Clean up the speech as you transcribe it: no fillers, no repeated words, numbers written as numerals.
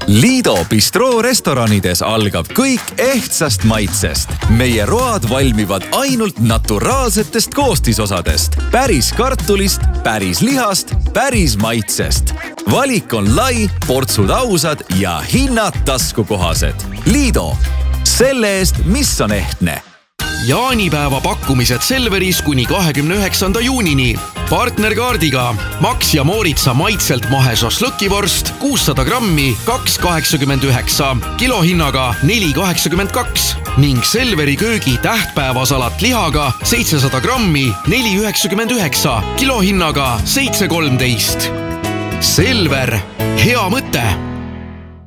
Liido Bistroo restoranides algab kõik ehtsast maitsest. Meie road valmivad ainult naturaalsetest koostisosadest. Päris kartulist, päris lihast, päris maitsest. Valik on lai, portsud ausad ja hinnad taskukohased. Liido. Selle eest, mis on ehtne. Jaanipäeva pakkumised Selveris kuni 29. juunini. Partnerkaardiga Max ja Mooritsa maitselt mahe šašlõkivorst 600 grammi 2,89, kilohinnaga 4,82 ning Selveri köögi tähtpäevasalat lihaga 700 grammi 4,99, kilohinnaga 7,13. Selver, hea mõte!